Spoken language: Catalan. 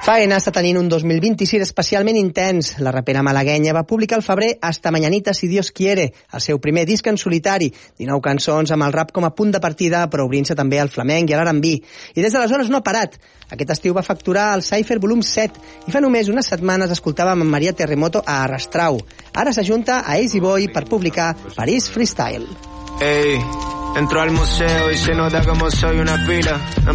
Faena està tenint un 2026 especialment intens. La rapera malaguenya va publicar al febrer Hasta Mañanita si Dios quiere, el seu primer disc en solitari, 19 cançons amb el rap com a punt de partida, però obrint-se també al flamenc i a l'R&B. I des d'aleshores no ha parat. Aquest estiu va facturar el Cypher volum 7 i fa només unes setmanes escoltàvem amb Maria Terremoto a Arrastrau. Ara s'ajunta a Easy Boy per publicar París Freestyle. Entro al museo y se nota como soy una pila.